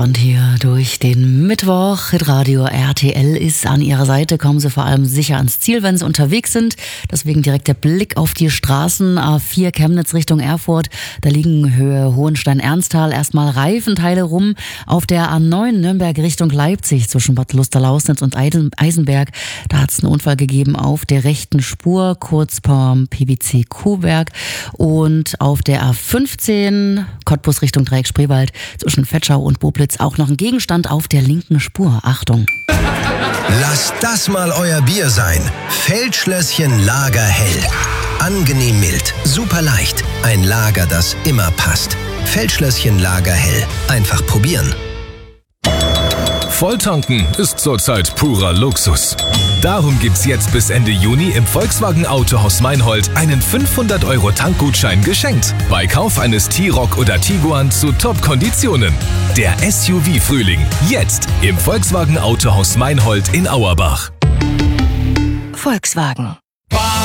entspannt hier durch den Mittwoch. Hitradio RTL ist an Ihrer Seite. Kommen Sie vor allem sicher ans Ziel, wenn Sie unterwegs sind. Deswegen direkt der Blick auf die Straßen. A4 Chemnitz Richtung Erfurt. Da liegen Höhe Hohenstein-Ernsthal erstmal Reifenteile rum. Auf der A9 Nürnberg Richtung Leipzig zwischen Bad Luster-Lausnitz und Eisenberg. Da hat es einen Unfall gegeben auf der rechten Spur, kurz vorm PwC Kuhberg. Und auf der A15 Cottbus Richtung Dreieck Spreewald zwischen Vetschau und Boblitz auch noch ein Gegenstand auf der linken Spur. Achtung! Lasst das mal euer Bier sein. Feldschlösschen Lager hell. Angenehm mild, super leicht. Ein Lager, das immer passt. Feldschlösschen Lager hell. Einfach probieren. Volltanken ist zurzeit purer Luxus. Darum gibt's jetzt bis Ende Juni im Volkswagen Autohaus Meinhold einen 500€ Tankgutschein geschenkt. Bei Kauf eines T-Roc oder Tiguan zu Top-Konditionen. Der SUV-Frühling. Jetzt im Volkswagen Autohaus Meinhold in Auerbach. Volkswagen.